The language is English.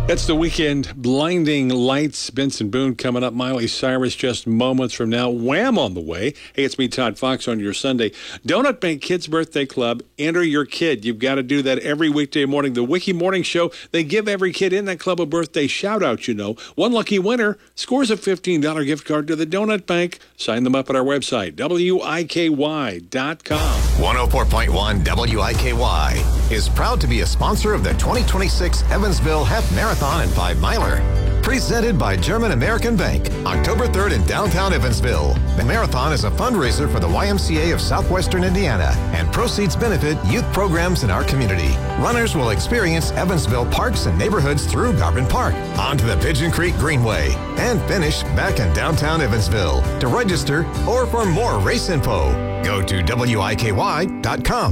It's the weekend. Blinding Lights. Benson Boone coming up. Miley Cyrus just moments from now. Wham on the way. Hey, it's me, Todd Fox, on your Sunday. Donut Bank Kids Birthday Club. Enter your kid. You've got to do that every weekday morning. The Wiki Morning Show, they give every kid in that club a birthday shout-out, you know. One lucky winner scores a $15 gift card to the Donut Bank. Sign them up at our website, WIKY.com. 104.1 WIKY is proud to be a sponsor of the 2026 Evansville Half Marathon and 5-miler. Presented by German American Bank, October 3rd in downtown Evansville. The marathon is a fundraiser for the YMCA of Southwestern Indiana, and proceeds benefit youth programs in our community. Runners will experience Evansville parks and neighborhoods through Garvin Park, onto the Pigeon Creek Greenway, and finish back in downtown Evansville. To register or for more race info, go to WIKY.com.